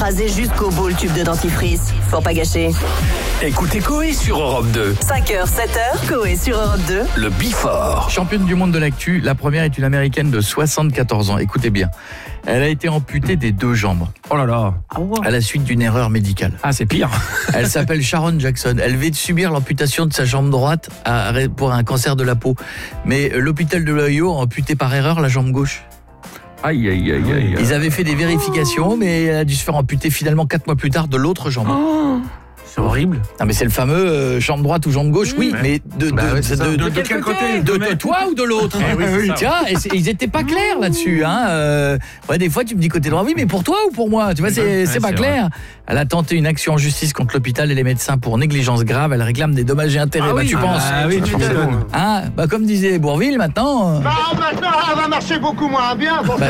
écrasé jusqu'au bout le tube de dentifrice. Faut pas gâcher. Écoutez Coé sur Europe 2. 5h, 7h, Coé sur Europe 2. Le Before. Championne du monde de l'actu, la première est une américaine de 74 ans. Écoutez bien, elle a été amputée des 2 jambes. Oh là là. À la suite d'une erreur médicale. Ah, c'est pire. Elle s'appelle Sharon Jackson. Elle vient de subir l'amputation de sa jambe droite pour un cancer de la peau. Mais l'hôpital de l'Ohio a amputé par erreur la jambe gauche. Aïe, aïe, aïe, aïe. Ils avaient fait des vérifications, mais elle a dû se faire amputer finalement 4 mois plus tard de l'autre jambe. C'est horrible. Non mais c'est le fameux jambe droite ou jambe gauche, oui, mais de quel côté de toi ou de l'autre. Tiens, ils étaient pas clairs là-dessus. Ouais, des fois tu me dis côté droit, oui, mais pour toi ou pour moi, tu vois, c'est pas clair. Elle a tenté une action en justice contre l'hôpital et les médecins pour négligence grave. Elle réclame des dommages et intérêts. Tu penses tu m'étonnes. Comme disait Bourvil, maintenant. Maintenant, elle va marcher beaucoup moins bien.